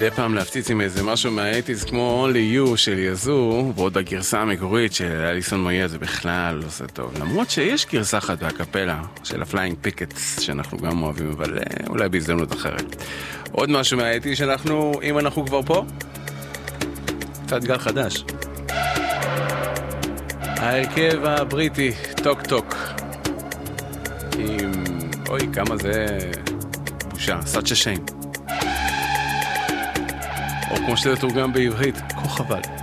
מדי פעם להפציץ עם איזה משהו מהאייטיז כמו Only You של יזו, ועוד הגרסה המקורית של אליסון מויה, זה בכלל לא עושה טוב. למרות שיש גרסה אחת בהקפלה של הפליינג פיקטס שאנחנו גם אוהבים, אבל אולי בהזדמנות אחרת. עוד משהו מהאייטיז שאנחנו, אם אנחנו כבר פה, קצת גל חדש. ההרכב הבריטי, טוק טוק, עם, אוי כמה זה בושה, such a shame. או כמו שזה תורגם בעברית, כה חבל.